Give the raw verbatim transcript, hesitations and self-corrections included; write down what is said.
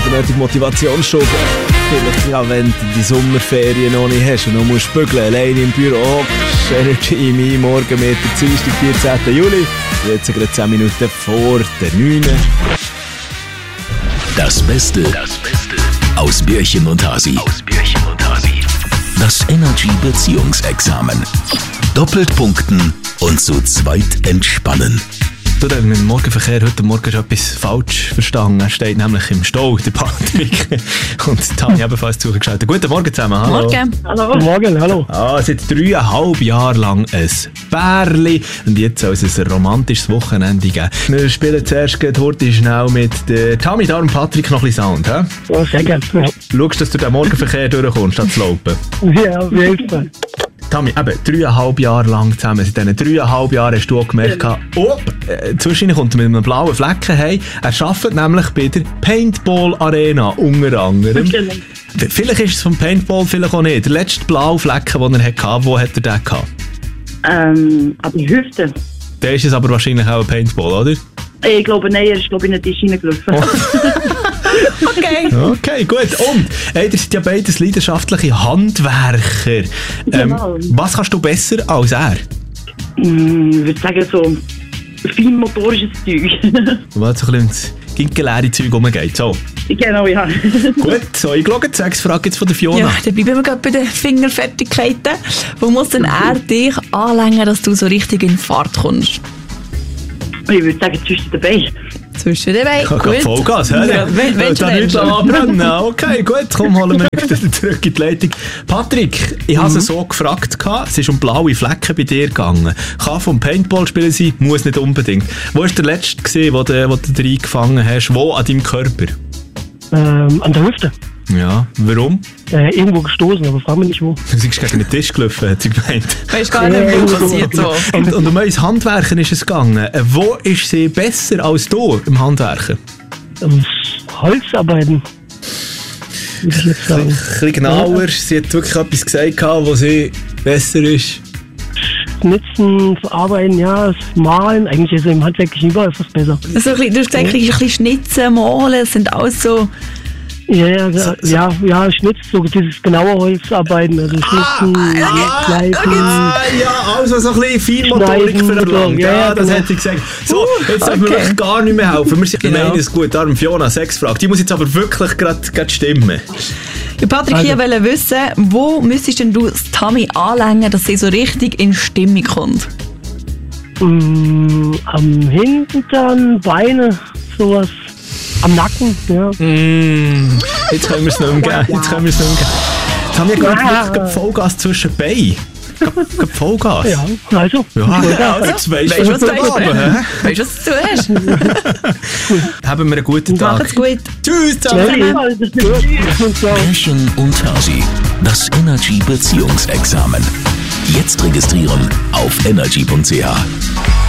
den nötigen Motivationsschub. Vielleicht ja, wenn du die Sommerferien noch nicht hast und noch musst bügeln, alleine im Büro hockst. Energy im I, morgen mit der Dienstag, vierzehnten Juli. Jetzt gerade zehn Minuten vor der neun. Das Beste, das Beste aus Bärchen und Hasi. Aus Bärchen und Hasi. Das Energy Beziehungsexamen. Doppelt punkten und zu zweit entspannen. Du, mit dem Morgenverkehr heute Morgen hast du etwas falsch verstanden. Er steht nämlich im Stau, der Patrick. Und Tanja ebenfalls zugeschaltet. Guten Morgen zusammen. Hallo. Morgen. Hallo. Guten Morgen, hallo. Ah, seit dreieinhalb Jahren lang ein Bärli. Und jetzt soll es ein romantisches Wochenende geben. Wir spielen zuerst heute schnell mit der Tami, darum Patrick noch ein bisschen Sound. He? Ja, sehr gerne. Ja. Schaust, dass du den Morgenverkehr durchkommst, statt zu laufen. Ja, auf jeden Fall. Tami, eben, dreieinhalb Jahre lang zusammen. Seit diesen dreieinhalb Jahren hast du auch gemerkt, ja. oh, äh, zwischendurch kommt er mit einem blauen Flecken heim. Er arbeitet nämlich bei der Paintball Arena, unter anderem. Genau. Vielleicht ist es vom Paintball, vielleicht auch nicht. Der letzte blaue Flecken, den er hatte, wo hat er den gehabt? Ähm, an die Hüfte. Der ist es aber wahrscheinlich auch ein Paintball, oder? Ich glaube, nein, er ist glaube ich in den Tisch reingelaufen. Okay. Okay, gut. Und, hey, ihr seid ja beides leidenschaftliche Handwerker. Ähm, Genau. Was kannst du besser als er? Mm, ich würde sagen, so fein motorisches Zeug. Weil es so ein bisschen ins ginkenleere Zeug rumgeht. So. Genau, ja. Gut, so, ich schaue sechs Fragen jetzt von der Fiona. Ja, dann bleiben wir gerade bei den Fingerfertigkeiten. Wo muss denn er dich anlängen, dass du so richtig in Fahrt kommst? Ich würde sagen, zwischen den Beinen. Zwischen den Beinen. Ich habe Gut. Vollgas, hä? Ja, wenn, wenn da nicht anbrennen. Okay, gut, komm, holen wir wieder zurück in die Leitung. Patrick, ich habe Mhm. es so gefragt, es ist um blaue Flecken bei dir gegangen. Kann vom Paintball spielen sein, muss nicht unbedingt. Wo war der letzte, gewesen, wo du, wo du den reingefangen hast? Wo an deinem Körper? Ähm, an der Hüfte. Ja, warum? Äh, irgendwo gestoßen, aber frag mich nicht wo. Du bist gegen den Tisch gelaufen, hat sie gemeint. Weißt gar nicht, was passiert so. Und, und um euer Handwerken ist es gegangen. Äh, Wo ist sie besser als du im Handwerken? Ähm, Holzarbeiten. Würde ich jetzt Ein sagen. bisschen genauer. Sie hat wirklich etwas gesagt, wo sie besser ist. Schnitzen, verarbeiten, ja, das Malen. Eigentlich ist es im handwerklichen überall etwas besser. Also, ein bisschen- du hast gesagt, ein bisschen schnitzen, malen, das sind alles so... Ja, ja, ja, ja, ja, Schnitzen, so dieses genaue Holzarbeiten, also Schnitzen, Schleifen. Ah, ja, also so ein bisschen Feinmotorik Schneiden, verlangt. Ja, ja, das genau. hat sie gesagt. So, jetzt dürfen wir okay. wirklich gar nicht mehr helfen. Wir sind Genau. genau. ist gut. Darum Fiona, sechs Fragen. Die muss jetzt aber wirklich gerade stimmen. Ja, Patrick, Also. ich wollte wissen, wo müsstest denn du das Tami anlängen, dass sie so richtig in Stimmung kommt? Mm, am Hintern, Beine, sowas. Am Nacken, ja. Mm, jetzt können wir es nicht mehr geben. Jetzt können wir es nicht mehr geben. Jetzt haben wir gerade wirklich gerade Vollgas zwischen Beinen. Gerade gerade Vollgas. Ja, also. Ja, ja, jetzt weißt du, was Weißt du, du was du haben. Weißt du, was du hast? Haben wir einen guten Tag. Macht's gut. Tschüss zusammen. Ja. Bärchen und Hasi. Das Energy Beziehungsexamen. Jetzt registrieren auf energy punkt c h.